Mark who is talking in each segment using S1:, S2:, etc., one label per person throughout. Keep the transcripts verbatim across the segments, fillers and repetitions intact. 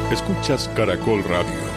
S1: Escuchas Caracol Radio.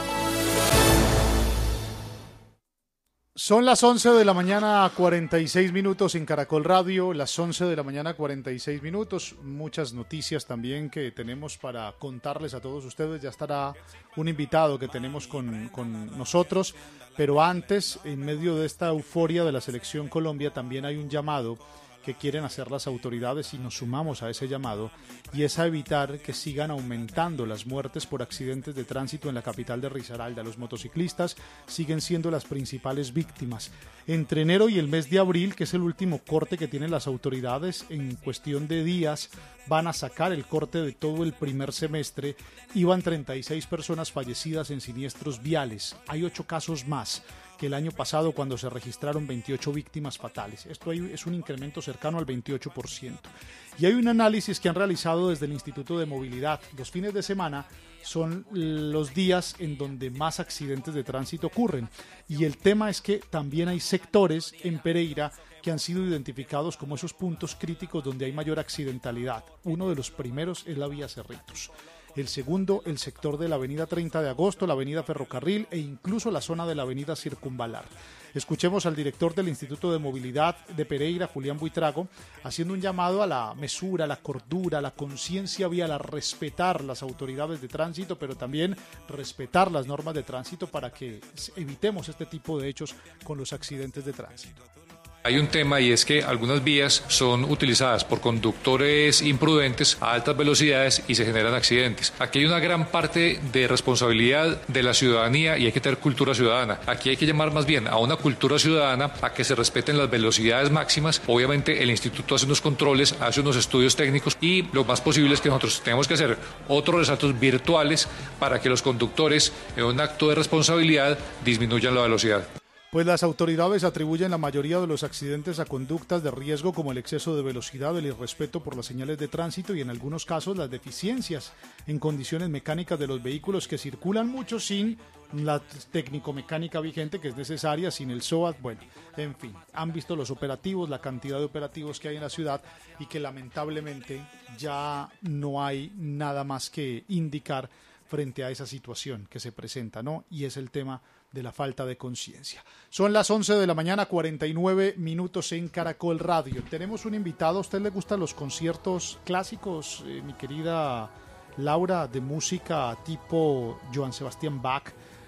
S2: Son las once de la mañana, cuarenta y seis minutos en Caracol Radio, las once de la mañana, cuarenta y seis minutos. Muchas noticias también que tenemos para contarles a todos ustedes. Ya estará un invitado que tenemos con, con nosotros, pero antes, en medio de esta euforia de la Selección Colombia, también hay un llamado que quieren hacer las autoridades y nos sumamos a ese llamado, y es a evitar que sigan aumentando las muertes por accidentes de tránsito en la capital de Risaralda. Los motociclistas siguen siendo las principales víctimas. Entre enero y el mes de abril, que es el último corte que tienen las autoridades, en cuestión de días van a sacar el corte de todo el primer semestre, iban treinta y seis personas fallecidas en siniestros viales. Hay ocho casos más que el año pasado, cuando se registraron veintiocho víctias fatales. Esto es un incremento cercano al veintiocho por ciento. Y hay un análisis que han realizado desde el Instituto de Movilidad. Los fines de semana son los días en donde más accidentes de tránsito ocurren. Y el tema es que también hay sectores en Pereira que han sido identificados como esos puntos críticos donde hay mayor accidentalidad. Uno de los primeros es la vía Cerritos. El segundo, el sector de la avenida treinta de agosto, la avenida Ferrocarril e incluso la zona de la avenida Circunvalar. Escuchemos al director del Instituto de Movilidad de Pereira, Julián Buitrago, haciendo un llamado a la mesura, a la cordura, a la conciencia vial, a respetar las autoridades de tránsito, pero también respetar las normas de tránsito para que evitemos este tipo de hechos con los accidentes de tránsito.
S3: Hay un tema, y es que algunas vías son utilizadas por conductores imprudentes a altas velocidades y se generan accidentes. Aquí hay una gran parte de responsabilidad de la ciudadanía y hay que tener cultura ciudadana. Aquí hay que llamar más bien a una cultura ciudadana, a que se respeten las velocidades máximas. Obviamente el instituto hace unos controles, hace unos estudios técnicos, y lo más posible es que nosotros tenemos que hacer otros resaltos virtuales para que los conductores, en un acto de responsabilidad, disminuyan la velocidad.
S2: Pues las autoridades atribuyen la mayoría de los accidentes a conductas de riesgo como el exceso de velocidad, el irrespeto por las señales de tránsito y en algunos casos las deficiencias en condiciones mecánicas de los vehículos, que circulan mucho sin la técnico-mecánica vigente que es necesaria, sin el S O A T. Bueno, en fin, han visto los operativos, la cantidad de operativos que hay en la ciudad y que lamentablemente ya no hay nada más que indicar frente a esa situación que se presenta, ¿no? Y es el tema de la falta de conciencia. Son las once de la mañana, cuarenta y nueve minutos en Caracol Radio. Tenemos un invitado. ¿A usted le gustan los conciertos clásicos, eh, mi querida Laura, de música tipo Johann Sebastian Bach,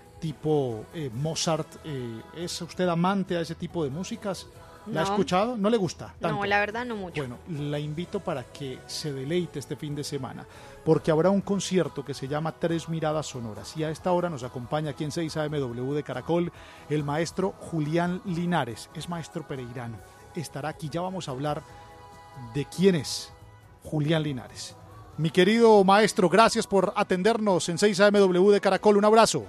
S2: tipo eh, Mozart? Eh, ¿Es usted amante a ese tipo de músicas? ¿La
S4: No.
S2: ha escuchado? ¿No le gusta tanto?
S4: No, la verdad no mucho.
S2: Bueno, la invito para que se deleite este fin de semana, porque habrá un concierto que se llama Tres Miradas Sonoras, y a esta hora nos acompaña aquí en seis A M W de Caracol el maestro Julián Linares. Es maestro pereirano, estará aquí. Ya vamos a hablar de quién es Julián Linares. Mi querido maestro, gracias por atendernos en seis A M W de Caracol. Un abrazo.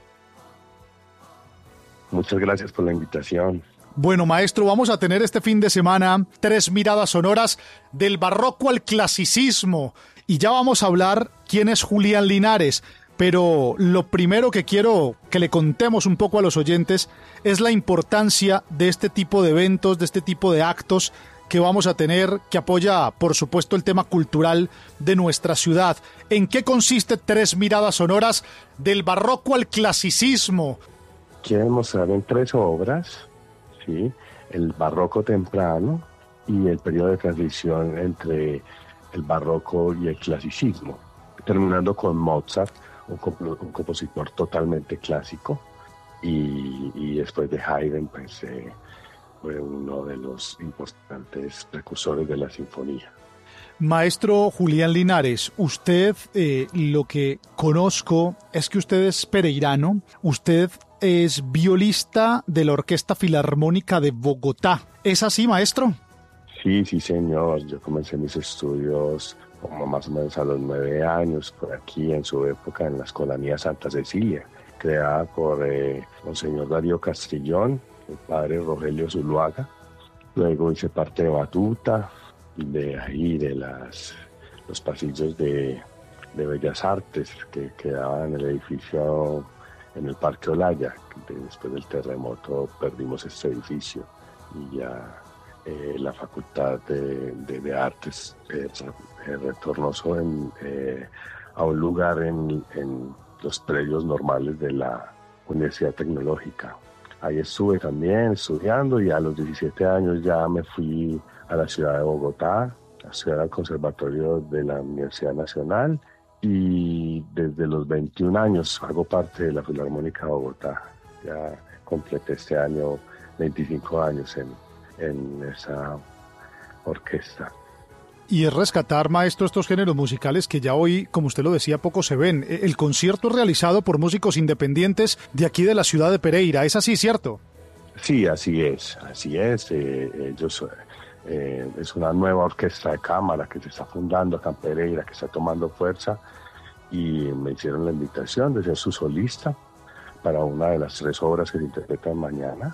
S5: Muchas gracias por la invitación.
S2: Bueno, maestro, vamos a tener este fin de semana tres miradas sonoras del barroco al clasicismo, y ya vamos a hablar quién es Julián Linares, pero lo primero que quiero que le contemos un poco a los oyentes es la importancia de este tipo de eventos, de este tipo de actos que vamos a tener, que apoya, por supuesto, el tema cultural de nuestra ciudad. ¿En qué consiste Tres Miradas Sonoras del barroco al clasicismo?
S5: Quiero mostrar en tres obras, ¿sí?, el barroco temprano y el periodo de transición entre el barroco y el clasicismo, terminando con Mozart, un, comp- un compositor totalmente clásico, y, y después de Haydn, pues eh, fue uno de los importantes precursores de la sinfonía.
S2: Maestro Julián Linares, usted, eh, lo que conozco es que usted es pereirano, usted es violista de la Orquesta Filarmónica de Bogotá. ¿Es así, maestro?
S5: Sí, sí, señor. Yo comencé mis estudios como más o menos a los nueve años, por aquí en su época, en la Escolanía Santa Cecilia, creada por eh, Monseñor Darío Castrillón, el padre Rogelio Zuluaga. Luego hice parte de Batuta, de ahí, de las, los pasillos de, de Bellas Artes que quedaban en el edificio, en el Parque Olaya. Después del terremoto perdimos este edificio y ya eh, la Facultad de, de, de Artes eh, retornó en, eh, a un lugar en, en los predios normales de la Universidad Tecnológica. Ahí estuve también estudiando y a los diecisiete años ya me fui a la ciudad de Bogotá, a estudiar al Conservatorio de la Universidad Nacional, y desde los veintiún años hago parte de la Filarmónica de Bogotá. Ya completé este año veinticinco años en, en esa orquesta.
S2: Y es rescatar, maestro, estos géneros musicales que ya hoy, como usted lo decía, poco se ven. El concierto es realizado por músicos independientes de aquí de la ciudad de Pereira. ¿Es así, cierto?
S5: Sí, así es, así es. Eh, ellos, eh, es una nueva orquesta de cámara que se está fundando acá en Pereira, que está tomando fuerza, y me hicieron la invitación de ser su solista para una de las tres obras que se interpretan mañana.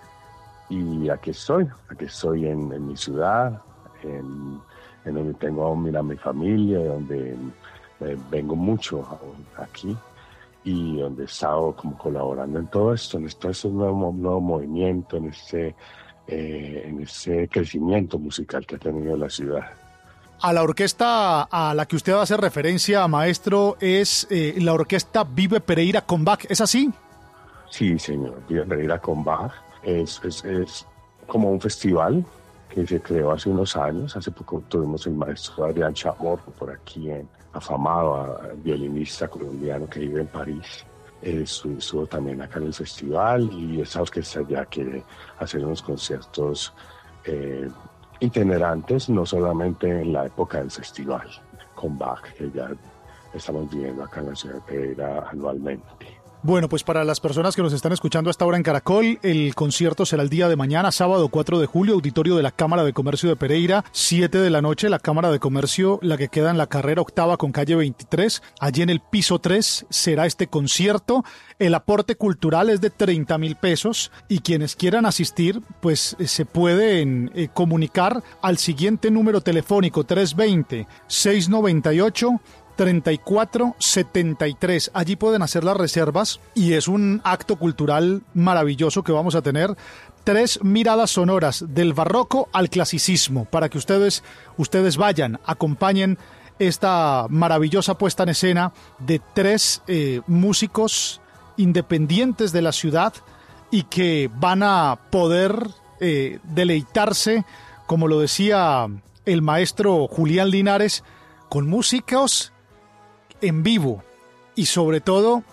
S5: Y aquí estoy, aquí estoy en, en mi ciudad, en... en donde tengo aún a mi familia, donde eh, vengo mucho aquí y donde he estado como colaborando en todo esto, en todo este nuevo, nuevo movimiento, en este, eh, en este crecimiento musical que ha tenido la ciudad.
S2: A la orquesta a la que usted hace referencia, maestro, es eh, la orquesta Vive Pereira con Bach, ¿es así?
S5: Sí, señor, Vive Pereira con Bach. Es, es, es como un festival que se creó hace unos años. Hace poco tuvimos el maestro Adrián Chamorro por aquí, en, afamado violinista colombiano que vive en París. Él estuvo, estuvo también acá en el festival, y esa orquesta ya quiere hacer unos conciertos eh, itinerantes, no solamente en la época del festival, con Bach, que ya estamos viviendo acá en la ciudad de Pereira anualmente.
S2: Bueno, pues para las personas que nos están escuchando hasta ahora en Caracol, el concierto será el día de mañana, sábado cuatro de julio, auditorio de la Cámara de Comercio de Pereira, siete de la noche, la Cámara de Comercio, la que queda en la carrera octava con calle veintitrés, allí en el piso tres será este concierto. El aporte cultural es de treinta mil pesos, y quienes quieran asistir, pues se pueden eh, comunicar al siguiente número telefónico: tres dos cero, seis nueve ocho, treinta y cuatro setenta y tres. Allí pueden hacer las reservas, y es un acto cultural maravilloso que vamos a tener. Tres miradas sonoras del barroco al clasicismo, para que ustedes, ustedes vayan, acompañen esta maravillosa puesta en escena de tres eh, músicos independientes de la ciudad, y que van a poder eh, deleitarse, como lo decía el maestro Julián Linares, con músicos en vivo, y sobre todo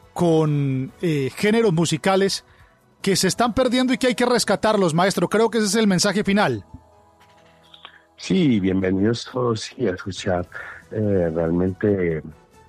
S2: con eh, géneros musicales que se están perdiendo y que hay que rescatarlos, maestro. Creo que ese es el mensaje final.
S5: Sí, bienvenidos todos sí, a escuchar eh, realmente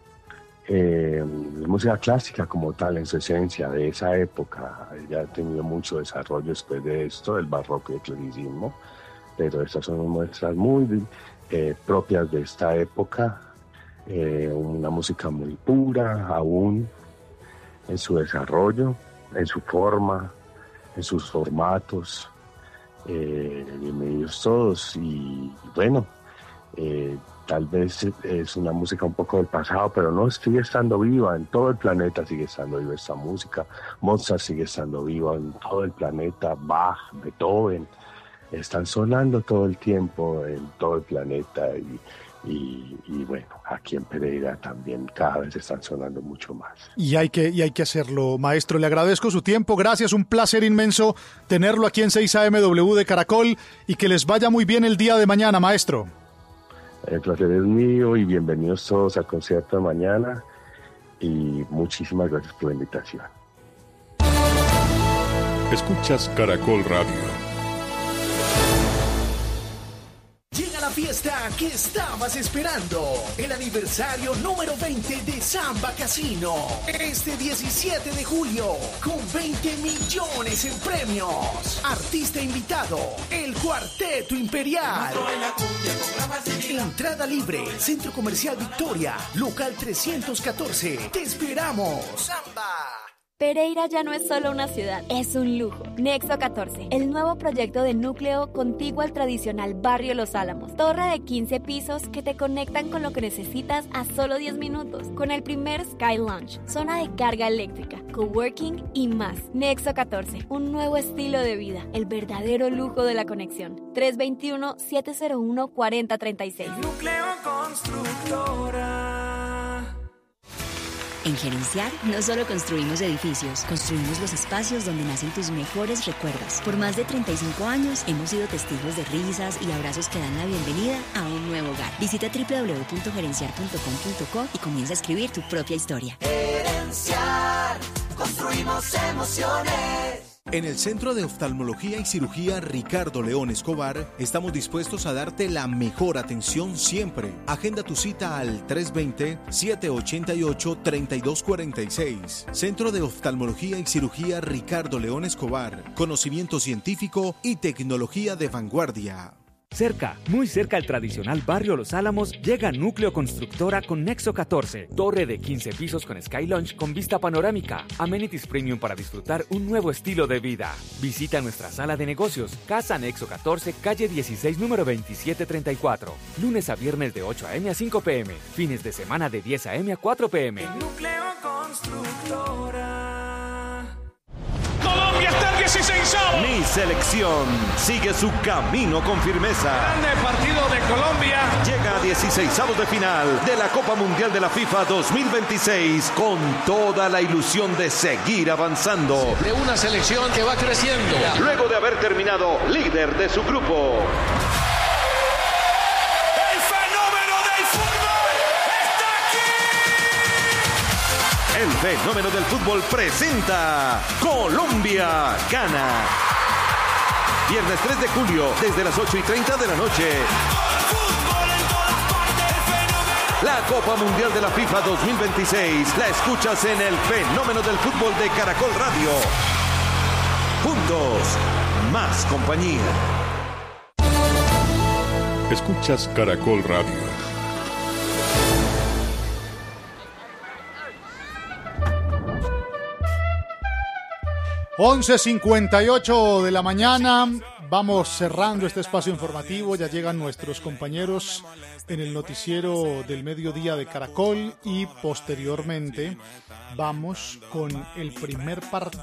S5: eh, música clásica como tal, en su esencia, de esa época. Ya ha tenido mucho desarrollo después de esto, el barroco y el clasicismo, pero estas son muestras muy eh, propias de esta época. Eh, una música muy pura aún en su desarrollo, en su forma, en sus formatos. Eh, bienvenidos todos, y bueno, eh, tal vez es una música un poco del pasado, pero no, sigue estando viva en todo el planeta, sigue estando viva esta música. Mozart sigue estando viva en todo el planeta, Bach, Beethoven, están sonando todo el tiempo en todo el planeta, y Y, y bueno, aquí en Pereira también cada vez están sonando mucho más.
S2: Y hay que, y hay que hacerlo, maestro. Le agradezco su tiempo, gracias, un placer inmenso tenerlo aquí en seis A M W de Caracol, y que les vaya muy bien el día de mañana, maestro.
S5: El placer es mío, y bienvenidos todos al concierto de mañana, y muchísimas gracias por la invitación.
S1: Escuchas Caracol Radio.
S4: Fiesta que estabas esperando, el aniversario número veinte de Samba Casino, este diecisiete de julio, con veinte millones en premios. Artista invitado, el Cuarteto Imperial. Entrada libre, Centro Comercial Victoria, local trescientos catorce. Te esperamos. Samba.
S6: Pereira ya no es solo una ciudad, es un lujo. Nexo catorce, el nuevo proyecto de núcleo contiguo al tradicional barrio Los Álamos. Torre de quince pisos que te conectan con lo que necesitas a solo diez minutos. Con el primer Sky Lounge, zona de carga eléctrica, coworking y más. Nexo catorce, un nuevo estilo de vida, el verdadero lujo de la conexión. tres dos uno, siete cero uno, cuatro cero tres seis.
S4: Núcleo Constructora.
S7: En Gerenciar, no solo construimos edificios, construimos los espacios donde nacen tus mejores recuerdos. Por más de treinta y cinco años, hemos sido testigos de risas y abrazos que dan la bienvenida a un nuevo hogar. Visita doble u doble u doble u punto gerenciar punto com punto co y comienza a escribir tu propia historia.
S8: Gerenciar, construimos emociones.
S9: En el Centro de Oftalmología y Cirugía Ricardo León Escobar estamos dispuestos a darte la mejor atención siempre. Agenda tu cita al tres dos cero, siete ocho ocho, tres dos cuatro seis. Centro de Oftalmología y Cirugía Ricardo León Escobar. Conocimiento científico y tecnología de vanguardia.
S10: Cerca, muy cerca al tradicional barrio Los Álamos, llega Núcleo Constructora con Nexo catorce. Torre de quince pisos con Sky Lounge con vista panorámica. Amenities premium para disfrutar un nuevo estilo de vida. Visita nuestra sala de negocios, Casa Nexo catorce, calle dieciséis, número veintisiete treinta y cuatro. Lunes a viernes de ocho a eme a cinco pe eme. Fines de semana de diez a eme a cuatro pe eme.
S8: Núcleo Constructora.
S11: Colombia está en dieciséis.
S12: Mi selección sigue su camino con firmeza.
S11: Grande partido de Colombia.
S12: Llega a dieciseisavos de final de la Copa Mundial de la FIFA dos mil veintiséis con toda la ilusión de seguir avanzando.
S11: De una selección que va creciendo.
S12: Luego de haber terminado líder de su grupo. El fenómeno del fútbol presenta Colombia Gana. Viernes tres de julio, desde las ocho y treinta de la noche. La Copa Mundial de la FIFA dos mil veintiséis la escuchas en el fenómeno del fútbol de Caracol Radio. Juntos, más compañía.
S1: Escuchas Caracol Radio.
S2: once cincuenta y ocho de la mañana, vamos cerrando este espacio informativo, ya llegan nuestros compañeros en el noticiero del mediodía de Caracol y posteriormente vamos con el primer partido